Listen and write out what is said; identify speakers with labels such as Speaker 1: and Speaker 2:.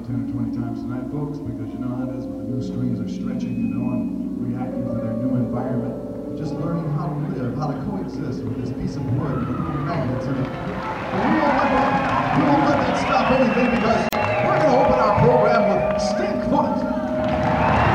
Speaker 1: 10 or 20 times tonight, folks, because you know how it is when the new strings are stretching, and reacting to their new environment. Just learning how to live, how to coexist with this piece of wood with little magnets in it. But we won't let that stop anything, because we're going to open our program with Stinkfoot